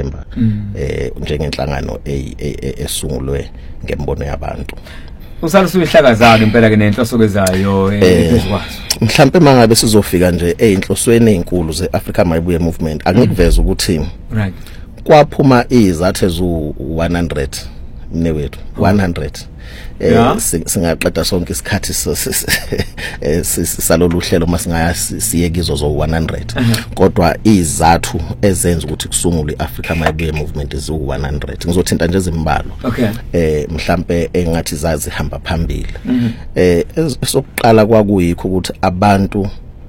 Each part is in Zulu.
September njengenhlangano esungulwe ngembono yabantu. Usalusuke ihlakazana impela ke nenhloso kwezayo ezikwazi. Mhlambe mangabe sizofika nje einhlosweni ezinkulu zeAfrica Mayibuye Movement angikuveza ukuthi right kwaphuma izathu ezu100 mnewethu 100 singaqeda sonke isikhathi salolu hlelo masingaya siye kizo zo100 kodwa izathu ezenza ukuthi kusungulwe iAfrica Mayibuye Movement ezu100 ngizothinta nje izimbalo mhlambe engathi zazi hamba phambili esokuqala kwakuyikho ukuthi abantu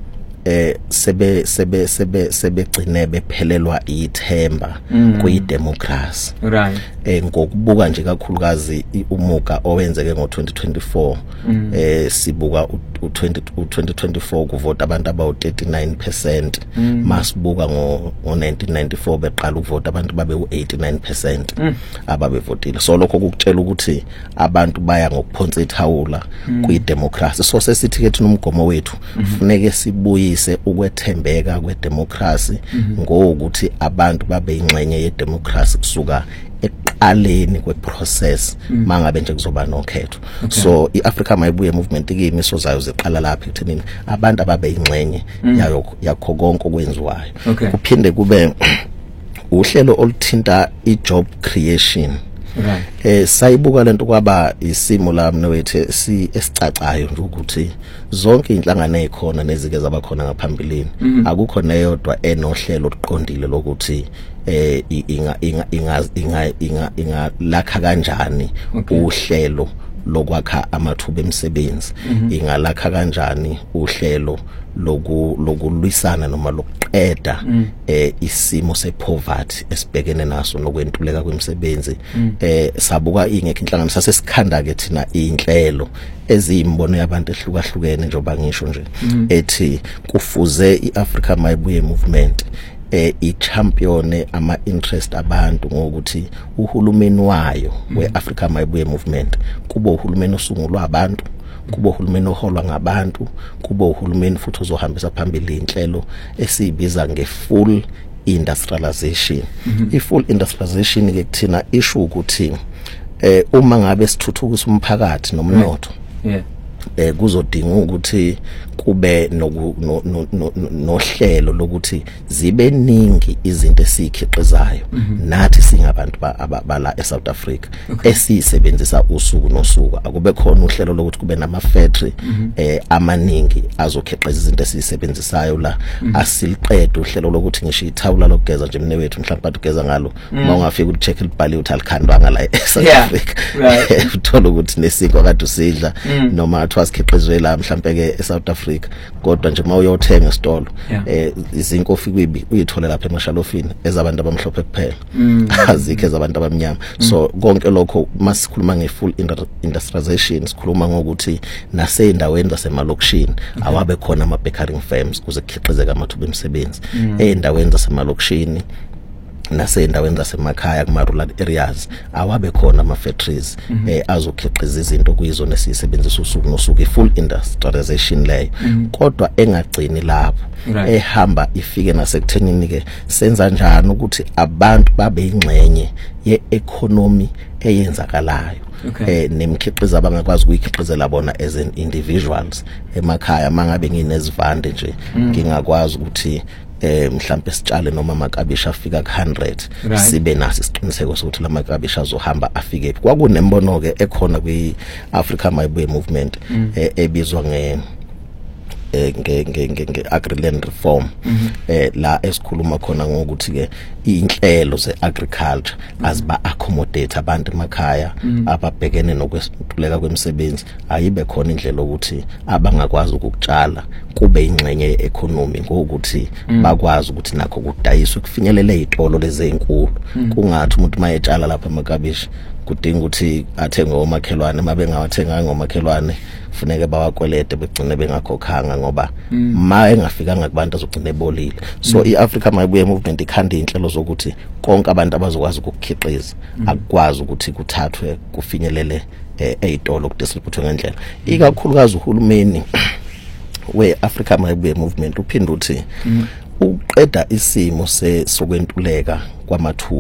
sebegcine bephelelwa ithemba kuyidemocracy right ngokubuka nje kakhulukazi umuka owenzeke ngo2024 sibuka u2024 kuvota abantu abawu39% masibuka ngo1994 beqala ukuvota abantu babe u89% ababevotile so lokho kukutshela ukuthi abantu baya ngokuphonsa ithawula kuyidemocracy so sesithi ke thina umgomo wethu kufuneke sibuyise ukwethembeka kwedemocracy ngokuthi abantu babe ingxenye yedemocracy kusuka eqaleni kweprocess mangabe nje kuzoba nokhetho so iAfrica Mayibuye Movement ikimiso zayo ziqala lapha ekuthenini abantu ababe ingxenye yakho konke okwenziwayo kuphinde kube uhlelo oluthinta ijob creation sayibuka lento kwaba isimo la mnewethu esicacayo nje ukuthi zonke inhlangano ezikhona nezike zabakhona ngaphambilini akukho neyodwa enohlelo oluqondile lokuthi inga lakha kanjani uhlelo lokwakha amathuba emisebenzi ingalakha kanjani uhlelo lokulwisana noma lokuqeda isimo sepoverty esibhekene naso nokwentuleka kwemisebenzi sabuka ingekho inhlangano sasesikhanda ke thina inhlelo ezimbono yabantu ehlukahlukene njengoba ngisho nje ethi kufuze iAfrica Mayibuye Movement i-champion ama-interest abantu ngokuthi uhulumeni wayo we-Africa Mayibuye Movement kuba uhulumeni osungulwa abantu kuba uhulumeni oholwa ngabantu kuba uhulumeni futhi ozohambisa phambili inhlelo esibiza nge-full industrialization i-full industrialization ke kuthina isho ukuthi uma ngabe sithuthukisa umphakathi nomnotho kuzodinga ukuthi kube nohlelo lokuthi zibe ningi izinto esikhiqizayo nathi singabantu bala eSouth Africa esisebenzisa usuku nosuku akube khona uhlelo lokuthi kube nama factory amaningi azokhiqiza izinto esisebenzisayo la asiliqeda uhlelo lokuthi ngisho ithawula lokugeza nje mnewethu mhlawumbe bathi ugeza ngalo uma ungafika ucheck libhaliwe uthi alikhandwanga la eSouth Africa uthola ukuthi nesinko kade usidla noma asikhiqizwe la mhlawumbe ke eSouth Africa kodwa nje mawuyothenga esitolo izinko ufika uyithola lapha emashalofini ezabantu abamhlophe kuphela azikho ezabantu abamnyama so konke lokho masikhuluma ngefull industrialization sikhuluma ngokuthi naseyindaweni zasemalokishini awabe khona ama bakery firms kuze kukhiqizeke amathuba emisebenzi eindaweni zasemalokishini naseyindaweni zasemakhaya kuma rural areas awabe khona ama factories azokhiqiza izinto kuyizona esisebenzisa usuku nosuku full industrialization leyo kodwa engagcini lapho ehamba ifike nasekuthenini ke senza njani ukuthi abantu babe ingxenye yeeconomy eyenzakalayo nemkhiqizo abangakwazi ukuyikhiqizela bona as an individuals emakhaya mangabe nginezivande nje ngingakwazi ukuthi mhlambe sitshale noma amakabishi afika ku100 sibe naso isiqiniseko sokuthi lamakabishi azohamba afike kwakunembono ke ekhona kwiAfrica Mayibuye Movement ebizwa nge-agriland reform la esikhuluma khona ngokuthi ke inhlelo zeagriculture aziba accommodate abantu emakhaya ababhekene nokwentuleka kwemisebenzi ayibe khona indlela ukuthi abangakwazi ukutshala kube ingxenye yeeconomy ngokuthi bakwazi ukuthi nakho kudayiswe kufinyelele izitolo lezi ezinkulu kungathi umuntu mayetshala lapha emakabishi kudinga ukuthi athenge omakhelwane mabengawathenga ngomakhelwane kufuneka bawakwelede begcine bengakhokhanga ngoba ma engafikanga kubantu azogcina ebolile so iAfrica Mayibuye Movement ikhanda inhlelo zokuthi konke abantu abazokwazi ukukhiqiza akwazi ukuthi kuthathwe kufinyelele ezitolo kudistributwe ngendlela ikakhulukazi uhulumeni weAfrica Mayibuye Movement uphinde uthi uqeda isimo sokwentuleka kwamathuba